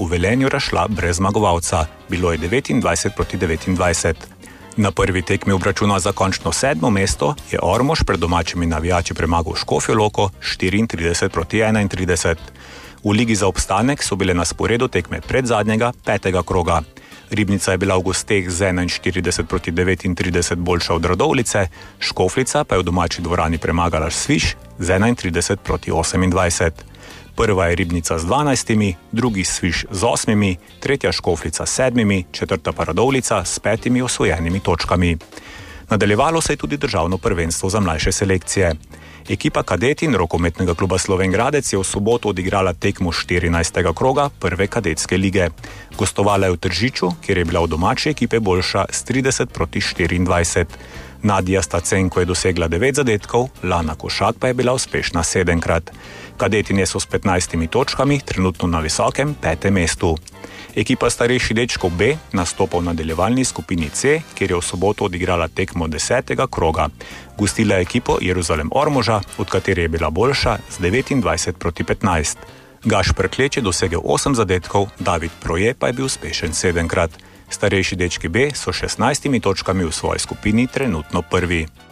v Velenju razšla brez zmagovalca. Bilo je 29-29. Na prvi tekmi obračuna za končno 7. mesto je Ormož pred domačimi navijači premagal Škofjo Loko 34-31. V ligi za obstanek so bile na sporedu tekme predzadnjega 5. kroga. Ribnica je bila v gosteh z 41-39 boljša od Radovljice, Škofljica pa je v domači dvorani premagala Sviš z 31-28. Prva je Ribnica z 12, drugi Sviš z 8, tretja Škofljica s 7, četrta pa Radovljica s 5 osvojenimi točkami. Nadaljevalo se je tudi državno prvenstvo za mlajše selekcije. Ekipa kadetin rokometnega kluba Slovenj Gradec je v soboto odigrala tekmo 14. kroga prve kadetske lige. Gostovala je v Tržiču, kjer je bila od domače ekipe boljša s 30-24. Nadija Stacenko je dosegla 9 zadetkov, Lana Košak pa je bila uspešna 7-krat. Kadetine so s 15 točkami trenutno na visokem 5. mestu. Ekipa starejši dečkov B nastopa v nadaljevalni skupini C, kjer je v soboto odigrala tekmo 10. kroga. Gostila je ekipo Jeruzalem Ormoža, od katere je bila boljša z 29-15. Gašper Kleč je dosegel 8 zadetkov, David Proje pa je bil uspešen 7-krat. Starejši dečki B so 16 točkami v svoji skupini trenutno prvi.